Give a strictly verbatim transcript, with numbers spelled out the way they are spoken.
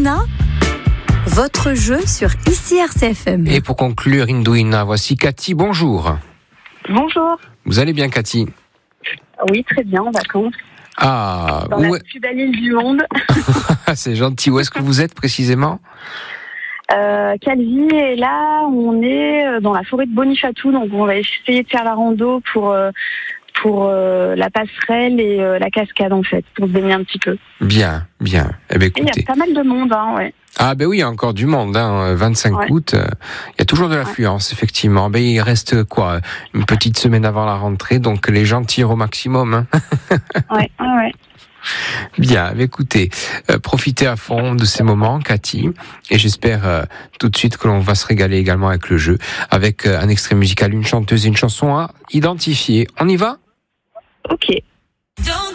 Induina, votre jeu sur I C R C F M. Et pour conclure Induina, voici Cathy, bonjour. Bonjour. Vous allez bien Cathy? Oui, très bien, en vacances. Ah, Dans où... la plus belle île du monde. C'est gentil, où est-ce que vous êtes précisément? Euh, Calvi, et là, on est dans la forêt de Bonifatou, donc on va essayer de faire la rando pour, pour euh, la passerelle et euh, la cascade, en fait, pour se baigner un petit peu. Bien, bien. Eh ben, il y a pas mal de monde, hein, ouais. Ah ben oui, il y a encore du monde, hein, vingt-cinq ouais. août, euh, il y a toujours de l'affluence, ouais. effectivement. Ben, il reste quoi, une petite semaine avant la rentrée, donc les gens tirent au maximum. Hein. ouais, ouais, ouais. Bien, écoutez, euh, profitez à fond de ces moments, Cathy, et j'espère euh, tout de suite que l'on va se régaler également avec le jeu, avec euh, un extrait musical, une chanteuse et une chanson à identifier. On y va ? Ok. Don't